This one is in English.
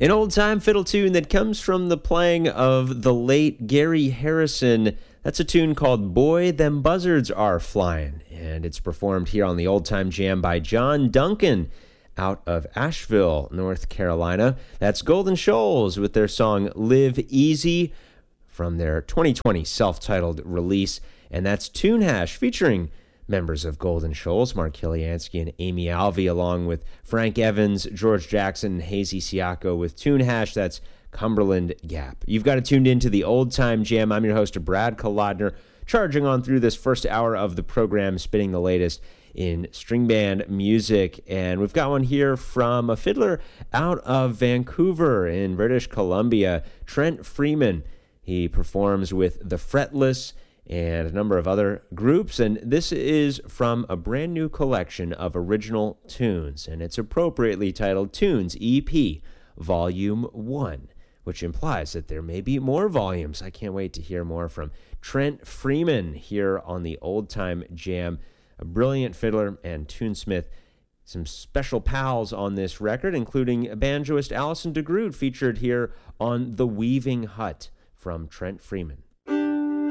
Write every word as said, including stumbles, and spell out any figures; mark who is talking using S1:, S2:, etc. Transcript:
S1: An old-time fiddle tune that comes from the playing of the late Gary Harrison. That's a tune called Boy, Them Buzzards Are Flying, and it's performed here on the Old Time Jam by John Duncan out of Asheville, North Carolina. That's Golden Shoals with their song Live Easy from their twenty twenty self-titled release, and that's Tune Hash featuring members of Golden Shoals, Mark Kiliansky and Amy Alvey, along with Frank Evans, George Jackson, and Hazy Siako with Tune Hash. That's Cumberland Gap. You've got it tuned into the Old Time Jam. I'm your host, Brad Kolodner, charging on through this first hour of the program, spinning the latest in string band music. And we've got one here from a fiddler out of Vancouver in British Columbia, Trent Freeman. He performs with The Fretless and a number of other groups, and this is from a brand new collection of original tunes, and it's appropriately titled Tunes E P Volume one, which implies that there may be more volumes. I can't wait to hear more from Trent Freeman here on the Old Time Jam, a brilliant fiddler and tunesmith. Some special pals on this record, including banjoist Allison DeGroot, featured here on The Weaving Hut from Trent Freeman.